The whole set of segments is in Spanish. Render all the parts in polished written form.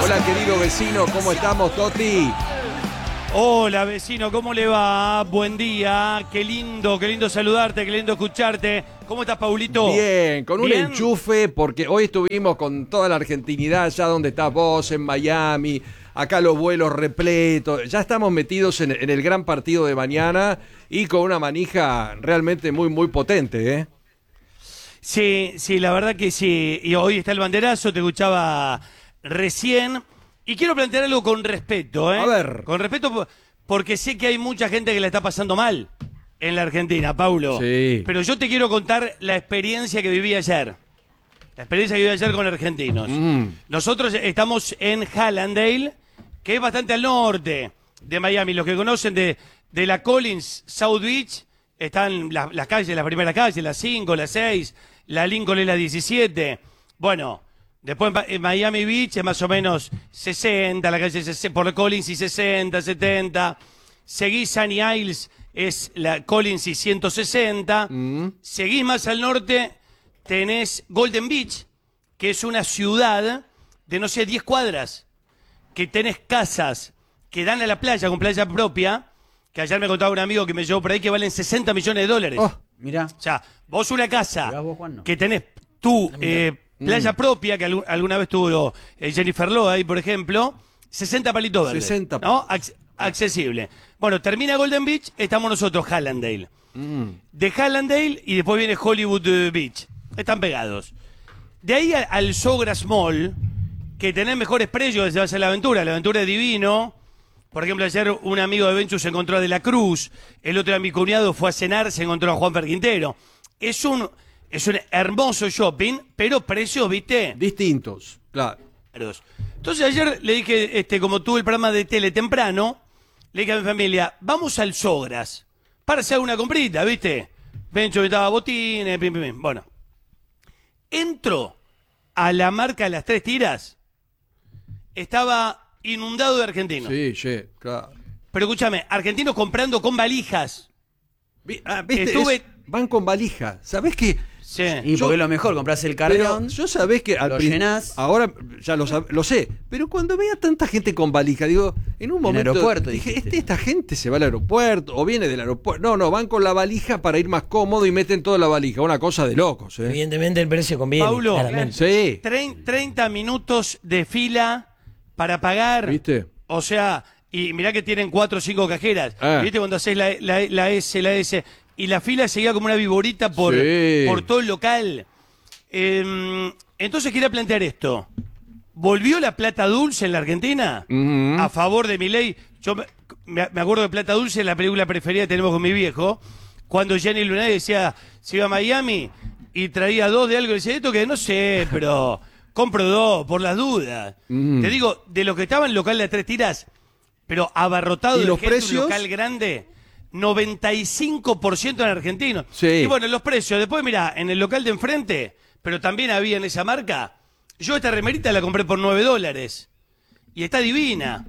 Hola, querido vecino, ¿cómo estamos, Toti? Hola, vecino, ¿cómo le va? Buen día, qué lindo saludarte, qué lindo escucharte. ¿Cómo estás, Paulito? Bien, con un ¿Bien? enchufe, porque hoy estuvimos con toda la argentinidad, allá donde estás vos, en Miami, acá los vuelos repletos, ya estamos metidos en el gran partido de mañana y con una manija realmente muy, muy potente, ¿eh? Sí, la verdad que sí. Y hoy está el banderazo, te escuchaba recién. Y quiero plantear algo con respeto, ¿eh? A ver. Con respeto, porque sé que hay mucha gente que la está pasando mal en la Argentina, Paulo. Sí. Pero yo te quiero contar la experiencia que viví ayer. La experiencia que viví ayer con argentinos. Nosotros estamos en Hallandale, que es bastante al norte de Miami. Los que conocen de la Collins South Beach, están las calles, la primera calle, la 5, la 6, la Lincoln es la 17. Bueno, después en Miami Beach es más o menos 60, la calle 60, por Collins y 60, 70. Seguís Sunny Isles, es la Collins y 160. Seguís más al norte, tenés Golden Beach, que es una ciudad de, no sé, 10 cuadras, que tenés casas que dan a la playa con playa propia, que ayer me contaba un amigo que me llevó por ahí que valen $60 millones. Mirá. O sea, vos una casa Mirá vos, Juan, no. que tenés tu playa propia, que alguna vez tuvo Jennifer Love ahí, por ejemplo, 60 palitos verdes. 60 ¿no? Accesible. Bueno, termina Golden Beach, estamos nosotros, Hallandale. De Hallandale y después viene Hollywood Beach. Están pegados. De ahí al Sogras Mall, que tenés mejores precios que se va a hacer la aventura. La aventura es divino. Por ejemplo, ayer un amigo de Benchu se encontró a De la Cruz, el otro de mi cuñado fue a cenar, se encontró a Juan Ferquintero. Es un hermoso shopping, pero precios, ¿viste? Distintos, claro. Entonces ayer le dije, como tuve el programa de tele temprano, le dije a mi familia, vamos al Sogras, para hacer una comprita, ¿viste? Benchu me daba botines, pim, pim, pim. Bueno, entro a la marca de las 3 tiras, estaba inundado de argentinos. Sí, claro. Pero escúchame, argentinos comprando con valijas. ¿Viste? Van con valija. ¿Sabés qué? Sí. Y porque es lo mejor, compras el Pero carrión, yo sabés que lo llenás. ahora ya lo sé, pero cuando veía tanta gente con valija, digo, en un momento aeropuerto, dije, dijiste. esta gente se va al aeropuerto o viene del aeropuerto. No, van con la valija para ir más cómodo y meten toda la valija, una cosa de locos, ¿eh? Evidentemente el precio conviene. Paulo, claramente. Sí. 30 minutos de fila para pagar. ¿Viste? O sea, y mirá que tienen 4 o 5 cajeras. ¿Viste cuando haces la S? Y la fila seguía como una viborita por todo el local. Entonces quería plantear esto. ¿Volvió la plata dulce en la Argentina? A favor de Milei. Yo me acuerdo de Plata Dulce, la película preferida que tenemos con mi viejo, cuando Jenny Lunay decía, se iba a Miami y traía 2 de algo, y decía, esto que no sé, pero compro 2 por las dudas. Te digo, de los que estaban en el local de 3 tiras, pero abarrotado ¿Y de los gente, precios? un local grande, 95% en argentinos. Sí. Y bueno, los precios, después mirá, en el local de enfrente, pero también había en esa marca, yo esta remerita la compré por $9 y está divina.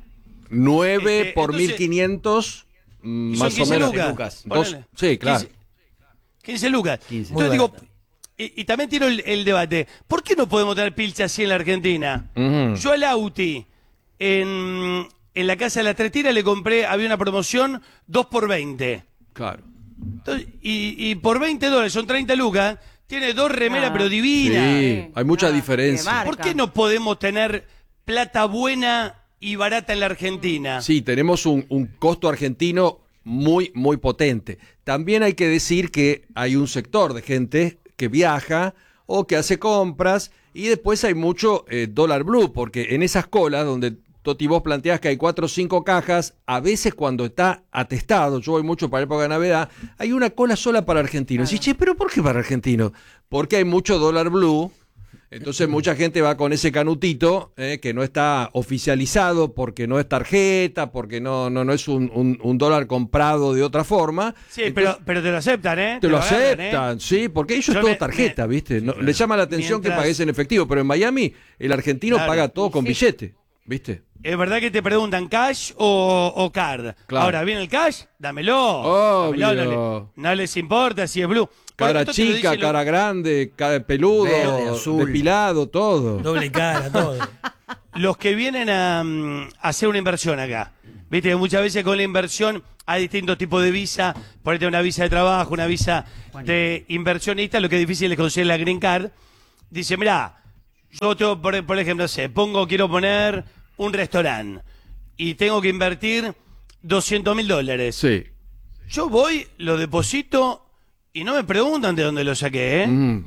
9 por entonces, 1.500, Y más son o menos. 15 lucas. Sí, claro. 15 lucas. 15. Entonces digo, y también tiro el debate, ¿por qué no podemos tener pilcha así en la Argentina? Yo al Auti, en la casa de las 3 tiras le compré, había una promoción 2 por 20. Claro. Entonces, y por $20, son 30 lucas, tiene 2 remeras, pero divinas. Sí, hay mucha diferencia. marca. ¿Por qué no podemos tener plata buena y barata en la Argentina? Sí, tenemos un costo argentino muy, muy potente. También hay que decir que hay un sector de gente que viaja o que hace compras y después hay mucho dólar blue, porque en esas colas donde Toti vos planteás que hay 4 o 5 cajas, a veces cuando está atestado, yo voy mucho para época de Navidad, hay una cola sola para argentinos. Y che, ¿pero por qué para argentinos? Porque hay mucho dólar blue. Entonces mucha gente va con ese canutito que no está oficializado porque no es tarjeta, porque no es un dólar comprado de otra forma. Sí, Entonces, pero te lo aceptan, ¿eh? te lo agarran, aceptan, sí, porque ellos Yo es todo me- tarjeta, ¿viste? No, le llama la atención que mientras- pagues en efectivo, pero en Miami el argentino Claro. paga todo con Sí. billete, ¿viste? Es verdad que te preguntan cash o card. Claro. Ahora, ¿viene el cash? Dámelo. Obvio. Dámelo, no les importa si es blue. Cara Esto te lo chica, dicen cara grande, cara peludo, Verde, azul. depilado, todo. Doble cara, todo. los que vienen a hacer una inversión acá. Viste que muchas veces con la inversión hay distintos tipos de visa. Ponete una visa de trabajo, una visa de inversionista. Lo que es difícil es conseguir la Green Card. Dice, mirá, yo tengo, por ejemplo, no sé, quiero poner un restaurante y tengo que invertir $200.000. Sí. Yo voy, lo deposito y no me preguntan de dónde lo saqué, ¿eh?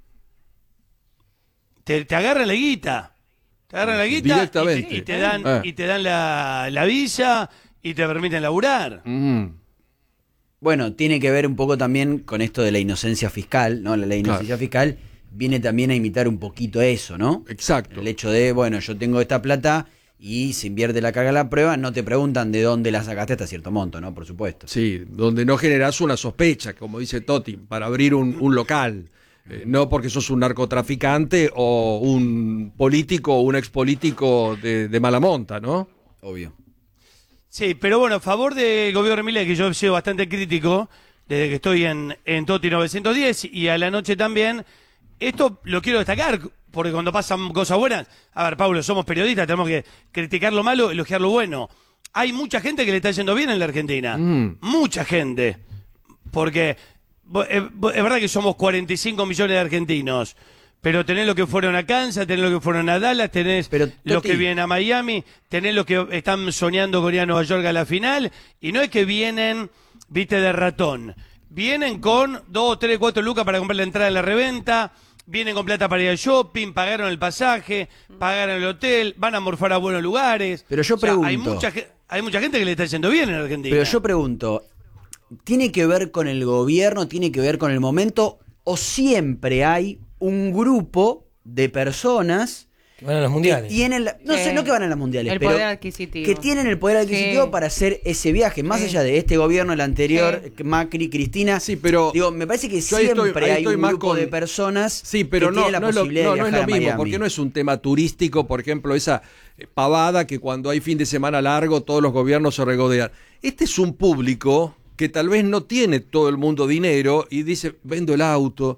Te agarran la guita. Te agarran la guita Directamente. y te dan la visa y te permiten laburar. Bueno, tiene que ver un poco también con esto de la inocencia fiscal, ¿no? La ley de inocencia fiscal viene también a imitar un poquito eso, ¿no? Exacto. El hecho de, bueno, yo tengo esta plata y se invierte la carga de la prueba, no te preguntan de dónde la sacaste hasta cierto monto, ¿no? Por supuesto. Sí, donde no generás una sospecha, como dice Toti, para abrir un local. No porque sos un narcotraficante o un político o un expolítico de mala monta, ¿no? Obvio. Sí, pero bueno, a favor del gobierno de Milei, que yo he sido bastante crítico desde que estoy en Toti 910 y a la noche también, esto lo quiero destacar, porque cuando pasan cosas buenas, a ver, Pablo, somos periodistas, tenemos que criticar lo malo, elogiar lo bueno. Hay mucha gente que le está yendo bien en la Argentina, mucha gente, porque es verdad que somos 45 millones de argentinos, pero tenés los que fueron a Kansas, tenés los que fueron a Dallas, tenés los que vienen a Miami, tenés los que están soñando con ir a Nueva York a la final, y no es que vienen, viste, de ratón, vienen con 2, 3, 4 lucas para comprar la entrada en la reventa, vienen con plata para ir al shopping, pagaron el pasaje, pagaron el hotel, van a morfar a buenos lugares. Pero yo pregunto, hay mucha gente que le está yendo bien en Argentina. Pero yo pregunto, ¿tiene que ver con el gobierno, tiene que ver con el momento, o siempre hay un grupo de personas que van a los mundiales? Que tienen no que van a los mundiales, el pero poder adquisitivo. Que tienen el poder adquisitivo para hacer ese viaje, más allá de este gobierno, el anterior, Macri, Cristina. Sí, pero digo, me parece que siempre hay un grupo de personas que tienen la posibilidad de viajar a Miami. No es lo mismo, porque no es un tema turístico, por ejemplo, esa pavada que cuando hay fin de semana largo todos los gobiernos se regodean. Este es un público que tal vez no tiene todo el mundo dinero y dice, vendo el auto,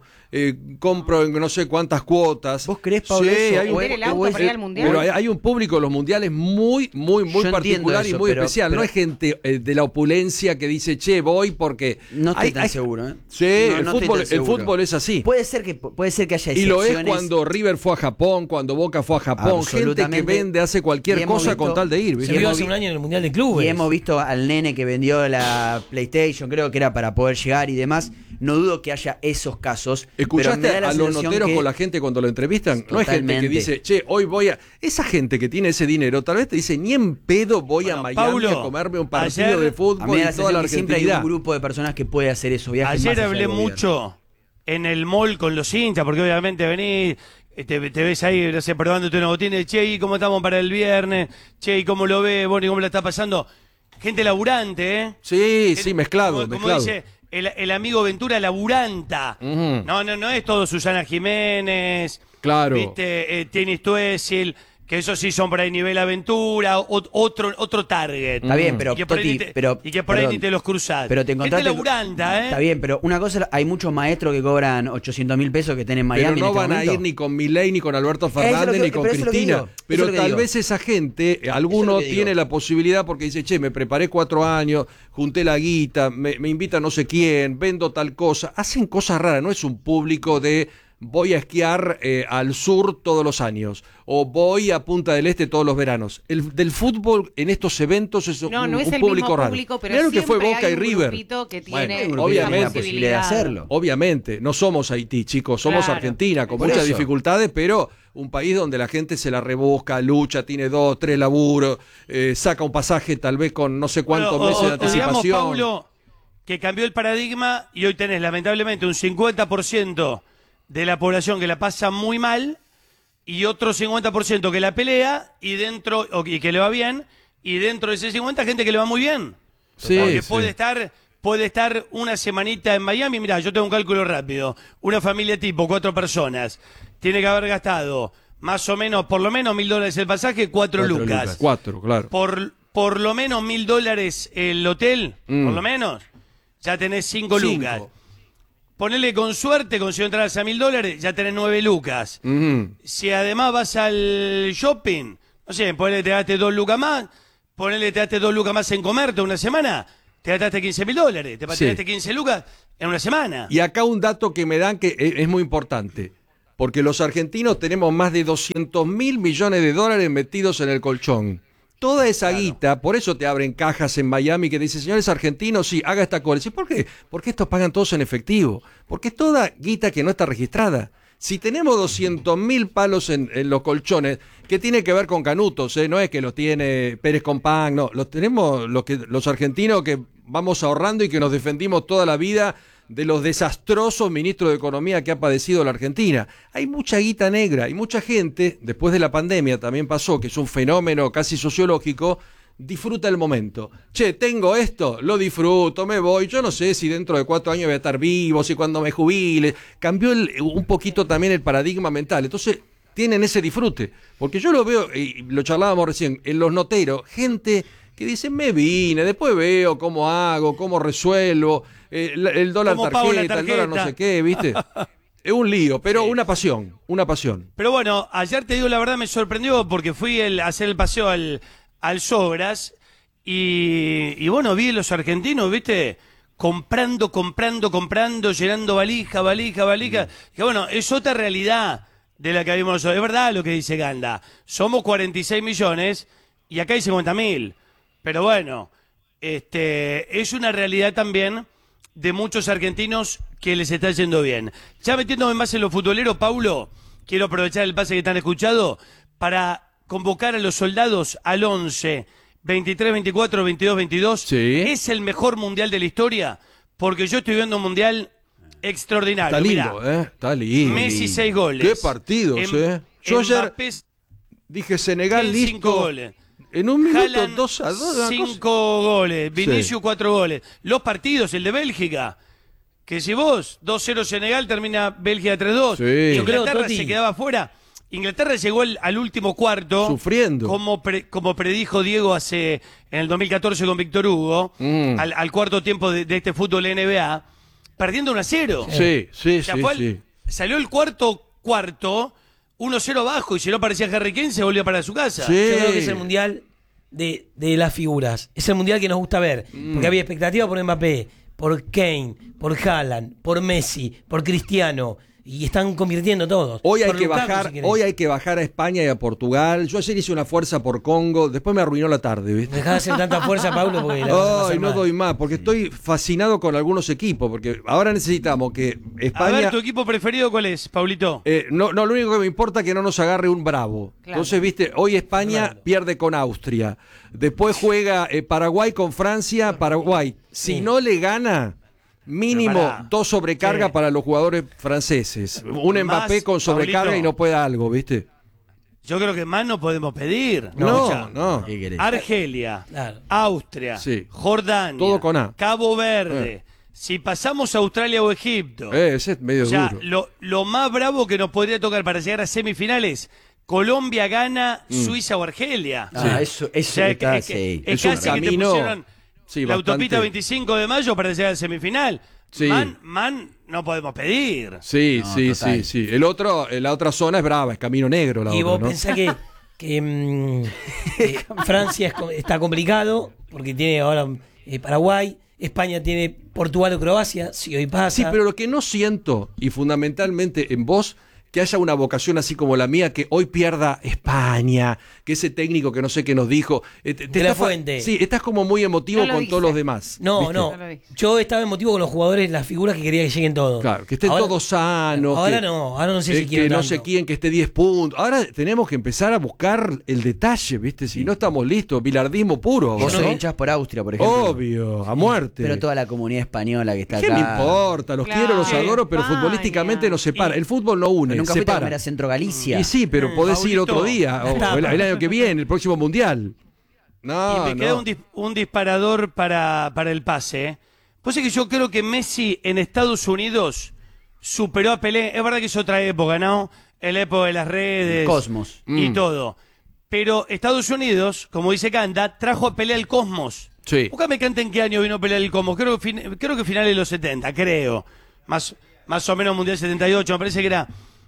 compro en no sé cuántas cuotas. ¿Vos creés, Pablo, sí, eso? Hay el auto para ir al mundial. Pero hay un público de los mundiales muy particular y muy especial. No es gente de la opulencia que dice, che, voy porque... No estoy tan seguro, ¿eh? Sí, el fútbol es así. Puede ser que haya excepciones. Y lo es cuando River fue a Japón, cuando Boca fue a Japón. Gente que vende, hace cualquier cosa con tal de ir. Se vio hace un año en el Mundial de Clubes. Y hemos visto al nene que vendió la PlayStation, creo que era para poder llegar y demás. No dudo que haya esos casos. ¿Escuchaste a los noteros con la gente cuando lo entrevistan? Totalmente. No es gente que dice, che, hoy voy a... Esa gente que tiene ese dinero tal vez te dice, ni en pedo voy a Miami Paulo, a comerme un partido de fútbol y toda la Argentina. Siempre hay un grupo de personas que puede hacer esos viajes. Ayer hablé mucho en el mall con los hinchas, porque obviamente venís, te ves ahí, no sé, probándote una botina, che, ¿y cómo estamos para el viernes? Che, ¿y cómo lo ves? Bueno, ¿y cómo la está pasando? Gente laburante, ¿eh? Sí, mezclado. Como dice el amigo Ventura, laburanta. No es todo Susana Jiménez. Claro. ¿Viste? Tenis Tuesil, que eso sí son por ahí nivel aventura, otro target. Está bien, pero y que por ahí ni te los cruzás. Pero te encontraste, gente laburanta, ¿eh? Está bien, pero una cosa, hay muchos maestros que cobran 800.000 pesos que estén en Miami. Pero no van a ir ni con Milei, ni con Alberto Fernández, ni con Cristina. Pero tal vez esa gente, alguno tiene la posibilidad porque dice, che, me preparé 4 años, junté la guita, me invita no sé quién, vendo tal cosa. Hacen cosas raras, no es un público de... voy a esquiar al sur todos los años, o voy a Punta del Este todos los veranos. El del fútbol en estos eventos es un público raro. Pero que fue Boca y River. Que tiene obviamente, la posibilidad de hacerlo. Obviamente, no somos Haití, chicos, somos Argentina, con muchas dificultades, pero un país donde la gente se la rebusca, lucha, tiene 2, 3 laburos, saca un pasaje tal vez con no sé cuántos meses de anticipación. Digamos, Paulo, que cambió el paradigma y hoy tenés lamentablemente un 50% de la población que la pasa muy mal y otro 50% que la pelea y que le va bien, y dentro de ese 50 gente que le va muy bien. Sí, porque puede estar una semanita en Miami. Mirá, yo tengo un cálculo rápido. Una familia tipo 4 personas tiene que haber gastado más o menos, por lo menos $1.000 el pasaje, 4 lucas. 4, claro. Por lo menos $1.000 el hotel, por lo menos, ya tenés 5 lucas. Ponele con suerte, consiguió entradas a $1.000, ya tenés 9 lucas. Si además vas al shopping, no sé, ponele te gaste 2 lucas más, ponele te gaste 2 lucas más en comerte una semana, te gastaste $15.000, te gastaste 15 lucas en una semana. Y acá un dato que me dan que es muy importante, porque los argentinos tenemos más de 200.000 millones de dólares metidos en el colchón. Toda esa guita, por eso te abren cajas en Miami que dicen, señores argentinos, sí, haga esta colección. ¿Por qué? Porque estos pagan todos en efectivo. Porque es toda guita que no está registrada. Si tenemos 200.000 palos en los colchones, ¿qué tiene que ver con canutos? No es que los tiene Pérez Compán, no. Los tenemos los argentinos que vamos ahorrando y que nos defendimos toda la vida de los desastrosos ministros de Economía que ha padecido la Argentina. Hay mucha guita negra y mucha gente, después de la pandemia también pasó, que es un fenómeno casi sociológico, disfruta el momento. Che, tengo esto, lo disfruto, me voy. Yo no sé si dentro de 4 años voy a estar vivo, si cuando me jubile. Cambió un poquito también el paradigma mental. Entonces, tienen ese disfrute. Porque yo lo veo, y lo charlábamos recién, en los noteros, gente que dice, me vine, después veo cómo hago, cómo resuelvo, el dólar tarjeta, el dólar no sé qué, ¿viste? Es un lío, pero una pasión, una pasión. Pero bueno, ayer te digo la verdad me sorprendió porque fui a hacer el paseo al Sobras y bueno, vi a los argentinos, ¿viste? Comprando, llenando valija. Que bueno, es otra realidad de la que vimos nosotros. Es verdad lo que dice Ganda. Somos 46 millones y acá hay 50.000. Pero bueno, es una realidad también de muchos argentinos que les está yendo bien. Ya metiéndome más en lo futbolero, Paulo, quiero aprovechar el pase que están escuchando para convocar a los soldados al 11, 23, 24, 22, 22. Sí. Es el mejor mundial de la historia, porque yo estoy viendo un mundial extraordinario. Está lindo, Mirá, está lindo. Messi 6 goles. Qué partidos, Yo ayer dije Senegal listo. 5 goles. En un minuto, Haaland, 2-2. 5 goles. Vinicius, Sí. 4 goles. Los partidos, el de Bélgica. Que si vos, 2-0 Senegal, termina Bélgica 3-2. Sí. Inglaterra Yo creo, Toti, se quedaba afuera. Inglaterra llegó al último cuarto. Sufriendo. Como predijo Diego en el 2014 con Víctor Hugo. Al cuarto tiempo de este fútbol NBA. Perdiendo 1-0. Sí, O sea, salió el cuarto, 1-0 abajo, y si no parecía Harry Kane, se volvió para su casa. Sí. Yo creo que es el mundial de las figuras. Es el mundial que nos gusta ver. Porque había expectativa por Mbappé, por Kane, por Haaland, por Messi, por Cristiano. Y están convirtiendo todos. Hoy hay Por que Lukaku, bajar, si querés. hoy hay que bajar a España y a Portugal. Yo ayer hice una fuerza por Congo, después me arruinó la tarde, ¿viste? Dejá de hacer tanta fuerza, Pablo, porque la vas a pasar Ay, no mal. doy más, porque estoy fascinado con algunos equipos, porque ahora necesitamos que A España... ver, ¿tu equipo preferido cuál es, Paulito? no, lo único que me importa es que no nos agarre un bravo. Claro. Entonces, viste, hoy España Claro. pierde con Austria. Después juega Paraguay con Francia, Paraguay. Si Sí. no le gana, mínimo Pero pará. 2 sobrecargas Sí. para los jugadores franceses. Un Más, Mbappé con sobrecarga Pablito. y no puede algo, ¿viste? Yo creo que más no podemos pedir. No, Escuchá. no. ¿Qué querés? Argelia, Claro. Austria, Sí. Jordania, Todo con A. Cabo Verde. Si pasamos a Australia o Egipto, Ese es medio o sea, duro. lo más bravo que nos podría tocar para llegar a semifinales, Colombia, Ghana, Suiza o Argelia. Eso O sea, está, es sí. Es un casi que te camino, pusieron sí, la bastante. autopista 25 de mayo para llegar a semifinal. Sí. Man, no podemos pedir. Sí, No, sí, total. sí. La otra zona es brava, es camino negro la Y otra, vos ¿no? pensás que Francia está complicado, porque tiene ahora Paraguay, España tiene Portugal o Croacia, si hoy pasa. Sí, pero lo que no siento, y fundamentalmente en vos, que haya una vocación así como la mía, que hoy pierda España, que ese técnico que no sé qué nos dijo. De la estás Fuente. Sí, estás como muy emotivo No lo con dice. todos los demás. No, ¿viste? no. No lo dice. Yo estaba emotivo con los jugadores, las figuras que quería que lleguen todos. Claro, que estén Ahora- todos sanos. Ahora que- no sé si que quiero no tanto. sé quién, que esté 10 puntos. Ahora tenemos que empezar a buscar el detalle, ¿viste? Si no estamos listos, bilardismo puro. Vos ¿no? sos hinchás por Austria, por ejemplo. Obvio, a muerte. Pero toda la comunidad española que está ¿Qué acá. me importa? Los Claro. quiero, los adoro, pero España. futbolísticamente nos separa. El fútbol no une, Nunca fuiste a separa. comer a Centro Galicia. Y sí, pero podés ir Pablito, otro día, o está. el año que viene, el próximo mundial. No, Y me queda no. un disparador para el pase. Pues es que yo creo que Messi en Estados Unidos superó a Pelé. Es verdad que es otra época, ¿no? Es la época de las redes. Cosmos. Y todo. Pero Estados Unidos, como dice Canta, trajo a Pelé al Cosmos. Sí. Búscame Canta en qué año vino Pelé al Cosmos. Creo que finales de los 70, creo. Más o menos Mundial 78, me parece que era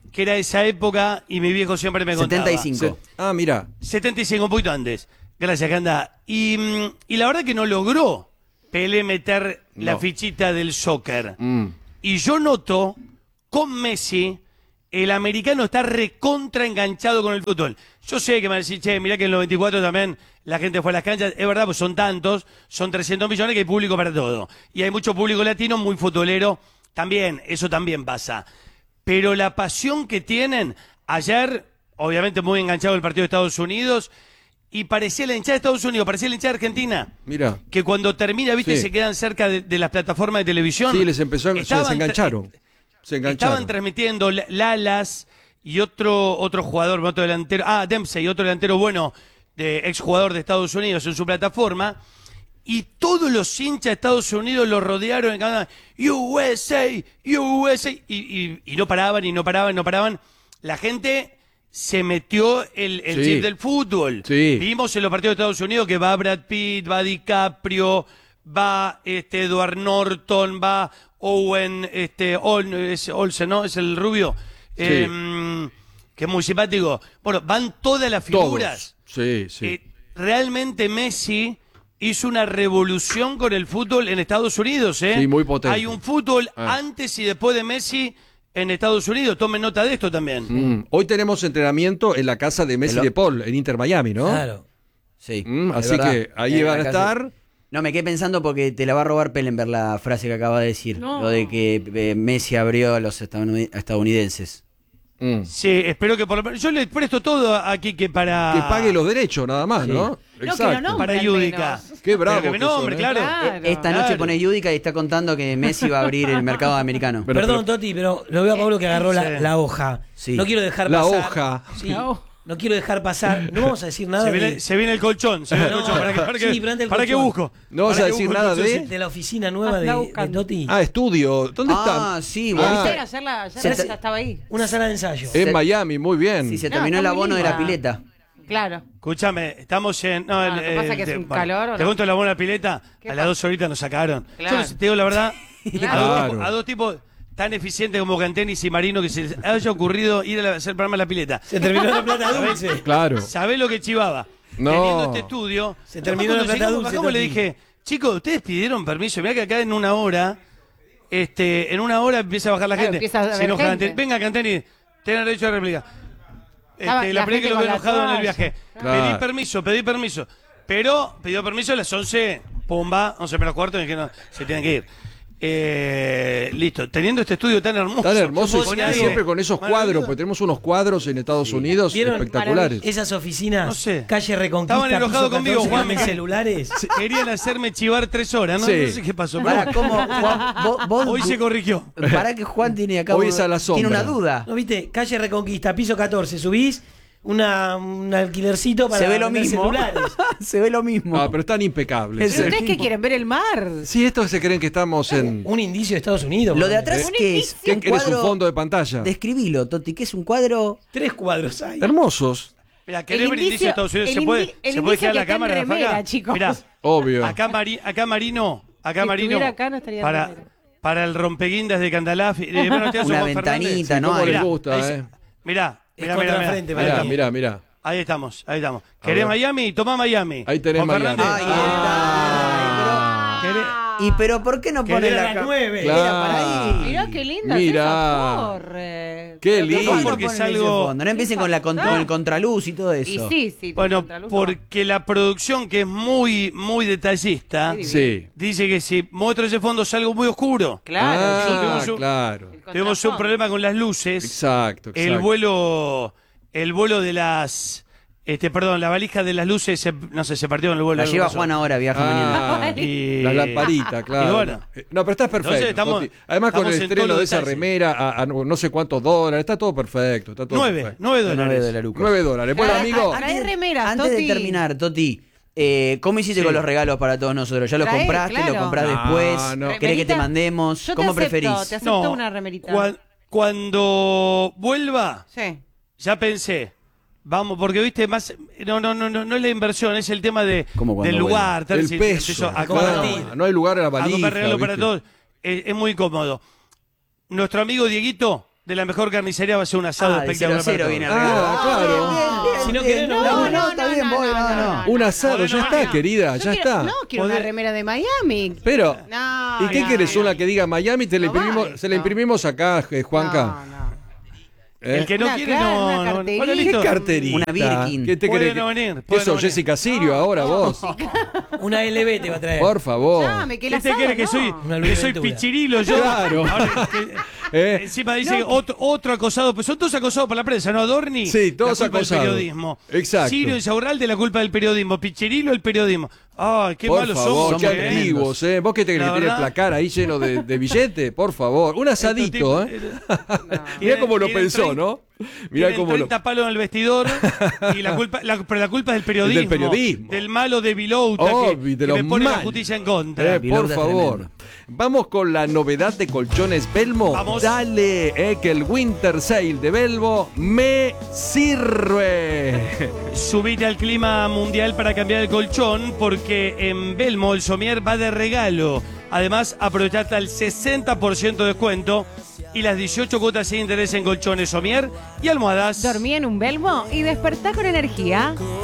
que era esa época y mi viejo siempre me contaba. 75. Mira. 75, un poquito antes. Gracias, Canda. Y la verdad que no logró Pelé meter la fichita del soccer. Y yo noto, con Messi, el americano está recontra enganchado con el fútbol. Yo sé que me van a decir, che, mirá que en el 94 también la gente fue a las canchas. Es verdad, pues son tantos, son 300 millones que hay público para todo. Y hay mucho público latino muy futbolero. También, eso también pasa. Pero la pasión que tienen, ayer, obviamente muy enganchado el partido de Estados Unidos, y parecía la hinchada de Estados Unidos, parecía la hinchada de Argentina. Mira. Que cuando termina, viste, Sí. se quedan cerca de las plataformas de televisión. Sí, les empezó, se engancharon. Estaban transmitiendo Lalas y otro jugador, otro delantero, Dempsey, otro delantero bueno, exjugador de Estados Unidos en su plataforma, y todos los hinchas de Estados Unidos lo rodearon en cada USA, USA, y no paraban, y no paraban, y no paraban. La gente se metió el Sí. chip del fútbol. Sí. Vimos en los partidos de Estados Unidos que va Brad Pitt, va DiCaprio, va Edward Norton, va Owen, Olsen, ¿no? Es el rubio, que es muy simpático. Bueno, van todas las figuras. Todos. Sí, sí. Realmente Messi hizo una revolución con el fútbol en Estados Unidos, ¿eh? Sí, muy potente. Hay un fútbol antes y después de Messi en Estados Unidos. Tomen nota de esto también. Hoy tenemos entrenamiento en la casa de Messi y de Paul, en Inter Miami, ¿no? Claro. Sí. Así es verdad. que ahí van a acá estar. sí. No, me quedé pensando porque te la va a robar Pellenberg la frase que acaba de decir. No. Lo de que Messi abrió a los estadounidenses. Sí, espero que por lo menos... Yo le presto todo a Quique para... Que pague los derechos, nada más, ¿no? No, que lo nombre, para al Yudica. menos. Qué bravo Pero que me que son, nombre, ¿eh? claro. Claro. Esta noche Claro. pone Yudica y está contando que Messi va a abrir el mercado americano. Pero- Perdón, Toti, pero lo veo a Pablo que agarró Sí. la hoja. Sí. No quiero dejar La pasar. hoja. Sí, La hoja. no quiero dejar pasar. No vamos a decir nada Se viene el colchón. Se viene el No, colchón. sí, pero antes del ¿Para qué colchón. busco? No vas ¿Para a qué decir busco el nada colchón? de- de la oficina nueva Anda de buscando. Toti. Estudio. ¿Dónde está? Sí, Ah. vos Ayer ya Se- estaba ahí. Una sala de ensayo. En Miami, muy bien. Sí, se No, terminó el está muy abono de la linda. pileta. Claro. Escúchame, estamos en... No, No, lo que pasa es que es un calor, ¿o Te no? cuento la buena pileta. ¿Qué A las pasa? 2 horitas nos sacaron. Claro. Yo les te digo la verdad. Claro. A dos tipos tan eficientes como Cantenis y Marino que se les haya ocurrido ir a hacer el programa de la pileta. Se terminó la plata dulce. Claro. ¿Sabés lo que chivaba? No. Teniendo este estudio. Se terminó la plata dulce, Bajamos, le Toti. dije, chicos, ustedes pidieron permiso. Mirá que acá en una hora empieza a bajar la Claro, gente. empieza a haber Se enoja gente. Cantenis. Venga, Cantenis, tenés derecho a réplica. Estaba La la pelea que gente lo con veo la enojado en el toalla. viaje. Claro. Pedí permiso. Pero pidió permiso a las 11, pumba, 11 menos cuarto, y que no, se tienen que ir. Listo, teniendo este estudio tan hermoso. Tan hermoso y con algo siempre con esos maravilloso. cuadros, porque tenemos unos cuadros en Estados Unidos ¿Vieron? espectaculares. Esas oficinas, No sé. calle Reconquista, Estaban enojados piso conmigo, 14, Juan. con celulares. Querían hacerme chivar 3 horas, ¿no? Sí. No sé qué pasó. Para, ¿cómo? Juan, vos- Hoy se corrigió. Para que Juan tiene acá Hoy es a la tiene sombra. una duda. ¿No viste? Calle Reconquista, piso 14, subís un alquilercito para Se ve lo vender mismo. celulares. Se ve lo mismo. Ah, pero están impecables. Es ¿Pero el ustedes qué mismo. quieren ver el mar? Sí, estos se creen que estamos en... Un indicio de Estados Unidos. Lo de por atrás, ejemplo. ¿qué es? ¿Qué eres un fondo de pantalla? Describilo, Toti, ¿qué es un cuadro? 3 cuadros hay. Hermosos, Mira, ¿querés ver el indicio de Estados Unidos? el ¿Se puede, indi- el ¿se puede indicio girar que la está en cámara? remera, Rafaca? chicos. Mirá, obvio. acá Marino, Si estuviera acá, no estaría en remera. para el rompeguindas de Candelafi. Bueno, te hace Una Juan Fernández. ventanita, ¿no? ¿Cómo Ahí. les gusta, Mirá, Es contrafrente, mirá, para Mirá, mí. mirá. Ahí estamos. ¿Querés ver. Miami? Tomá Miami. Ahí tenés Juan Miami. Fernández. Ahí ¿Querés? ¿Y pero por qué no Que pone era la las 9. Claro. Era para ahí. Mirá qué linda Mirá. es esa torre. Qué Pero lindo. ¿cómo no Porque ponen es ese algo- Fondo. No empiecen con con el contraluz y todo Y eso. sí, Bueno, contraluz no va. porque la producción, que es muy, muy detallista, Sí. dice que si muestro ese fondo es algo muy oscuro. Claro, Ah, chicos. tuvimos un- claro. El Tuvimos un contrafondo. problema con las luces. Exacto, exacto. El vuelo de las... la valija de las luces, se partió en el vuelo. La algo lleva pasó. Juan ahora, viaja mañana. Ah, Y- la lamparita, claro. Y bueno. No, pero está perfecto. Entonces estamos- Toti. Además, con el estamos en estreno todos de los esa detalles. remera a no sé cuántos dólares, está todo perfecto. Está todo perfecto. $9. $9. Bueno, Ah, amigo, Trae remeras, Antes de Toti. terminar, Toti, ¿cómo hiciste Sí. con los regalos para todos nosotros? ¿Ya los Trae, compraste? claro. ¿Lo comprás No, después? no. ¿Querés que te Remerita. mandemos? Yo ¿Cómo te acepto, preferís? te acepto una remerita. Cuando vuelva, Sí. ya pensé, vamos, porque viste, más, no es la inversión, es el tema ¿Cómo cuando del lugar, tal, el si- peso. eso, a claro, comprar- no hay lugar a la a valija. comprar regalo para ¿viste? todos, es muy cómodo. Nuestro amigo Dieguito de la mejor carnicería va a ser un asado de espectacular. 0-0 para viene todos. claro. Si no querés, no. No, está bien, voy, no. Un asado, No, ya no, está, no. querida, ya está. No, quiero una remera de Miami. Pero, No, ¿y qué no, querés? no. Una que diga Miami, te la No va imprimimos, esto. se la imprimimos acá, Juanca. No, no. ¿Eh? El que no Una quiere, cara, no. una no. carterita. Bueno, ¿Qué listo. carterita? Una Birkin. ¿Qué te Puede crees no que- venir, ¿Qué puede no sos, venir. Jessica Sirio ahora vos? Una LB te va a traer. Por favor. Dame, que el ¿Qué te asado cree que no. soy? Una Que soy aventura. pichirilo yo. Claro. Ahora, encima dice otro acosado, pues son todos acosados por la prensa, ¿no? Adorni, Sí, todos la culpa acosados. del periodismo. Exacto. Sirio Insaurralde, la culpa del periodismo. Pichirilo, el periodismo. Ay, qué Por malos favor, somos. qué somos activos, ¿eh? ¿Vos qué te crees La que tiene el verdad- placar ahí lleno de billetes? Por favor. Un asadito, ¿eh? Mirá cómo lo pensó, ¿no? Mirá Tienen cómo lo... 30 palos en el vestidor y pero la culpa es del periodismo. Del periodismo. Del malo de Vilouta Oh, que de me los pone la malos. justicia en contra. Por Vilouta es favor. tremendo. Vamos con la novedad de Colchones Belmo. Vamos. Dale, que el Winter Sale de Belmo me sirve. Subite al clima mundial para cambiar el colchón porque en Belmo el somier va de regalo. Además, aprovechate al 60% de descuento y las 18 cuotas sin interés en colchones somier y almohadas. Dormí en un Belmo y despertá con energía.